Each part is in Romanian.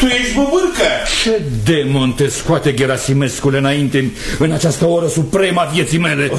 Tu ești Bobârcă? Ce demon te scoate, Gerasimescule, înainte în această oră supremă a vieții mele?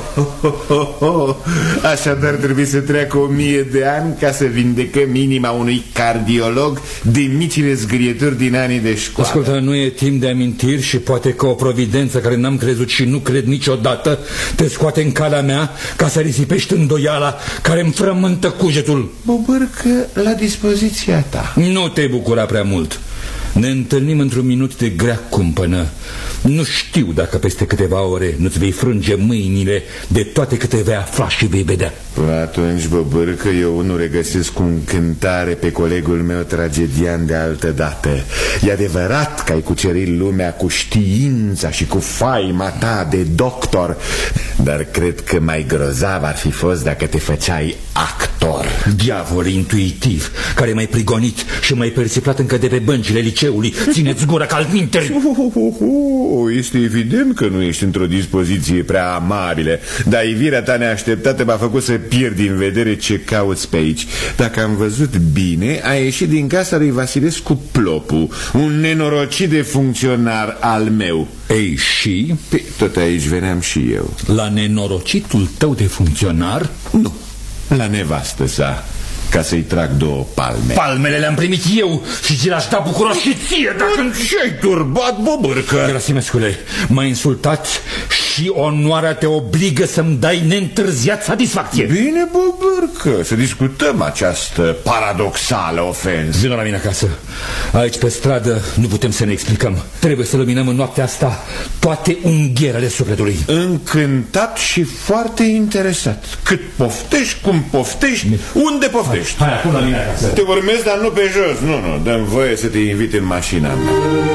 Așadar trebuie să treacă 1000 de ani ca să vindecăm inima unui cardiolog de micile zgârieturi din anii de școală. Ascultă, nu e timp de amintiri și poate că o providență care n-am crezut și nu cred niciodată te scoate în calea mea ca să risipești îndoiala care îmi frământă cugetul. Bobârcă, la dispoziția ta. Nu te bucura prea mult. Ne întâlnim într-un minut de grea cumpănă. Nu știu dacă peste câteva ore nu-ți vei frânge mâinile de toate câte vei afla și vei vedea. Atunci, Bobârcă, eu nu regăsesc cu încântare pe colegul meu tragedian de altă dată. E adevărat că ai cucerit lumea cu știința și cu faima ta de doctor, dar cred că mai grozav ar fi fost dacă te făceai actor. Diavol intuitiv, care m-ai prigonit și m-ai persiflat încă de pe băncile liceului. Țineți gura ca altminteri. Este evident că nu ești într-o dispoziție prea amabilă, dar ivirea ta neașteptată m-a făcut să pierd din vedere ce cauți pe aici. Dacă am văzut bine, a ieșit din casa lui Vasilescu Plopu, un nenorocit de funcționar al meu. Ei, și? Păi, tot aici veneam și eu. La nenorocitul tău de funcționar? Nu, la nevastă sa, ca să-i trag 2 palme. Palmele le-am primit eu și ți le-aș da bucuros și ție dacă... Ce-ai turbat, Bobârcă? Gerasimescule, m-ai insultat și onoarea te obligă să-mi dai neîntârziat satisfacție. Bine, Bobârcă, să discutăm această paradoxală ofensă. Vino la mine acasă. Aici pe stradă nu putem să ne explicăm. Trebuie să luminăm în noaptea asta toate unghierele sufletului. Încântat și foarte interesat. Cât poftești, cum poftești, unde poftești. Hai acum la mine acasă. Te urmez, dar nu pe jos. Nu, dă-mi voie să te invit în mașina mea.